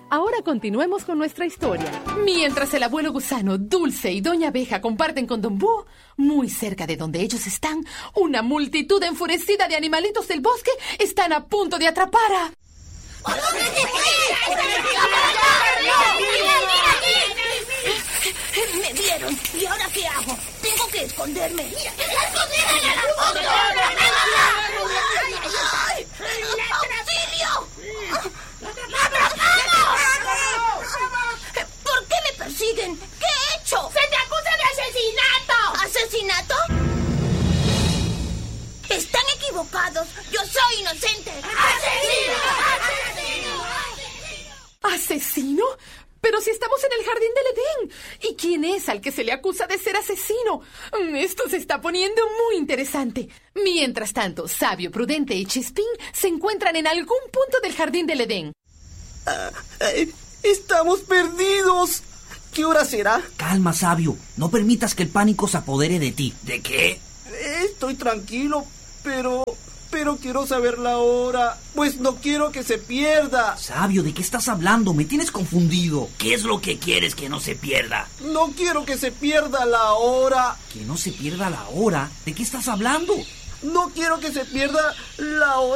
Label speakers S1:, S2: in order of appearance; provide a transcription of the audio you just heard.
S1: Ahora continuemos con nuestra historia. Mientras el abuelo gusano, Dulce y Doña Abeja comparten con Don Búho, muy cerca de donde ellos están, una multitud enfurecida de animalitos del bosque están a punto de atrapar a...
S2: Me vieron. ¿Y ahora qué hago? Tengo que esconderme. ¡Auxilio! ¿Por qué me persiguen? ¿Qué he hecho?
S3: ¡Se te acusa de asesinato!
S2: ¿Asesinato? Están equivocados. Yo soy inocente.
S1: ¿Asesino? Pero si estamos en el jardín del Edén. ¿Y quién es al que se le acusa de ser asesino? Esto se está poniendo muy interesante. Mientras tanto, Sabio, Prudente y Chispín se encuentran en algún punto del jardín del Edén.
S4: ¡Estamos perdidos! ¿Qué hora será?
S5: Calma, Sabio. No permitas que el pánico se apodere de ti. ¿De qué?
S4: Estoy tranquilo, pero quiero saber la hora, pues no quiero que se pierda.
S5: Sabio, ¿de qué estás hablando? Me tienes confundido. ¿Qué es lo que quieres que no se pierda?
S4: No quiero que se pierda la hora.
S5: ¿Que no se pierda la hora? ¿De qué estás hablando?
S4: No quiero que se pierda la hora.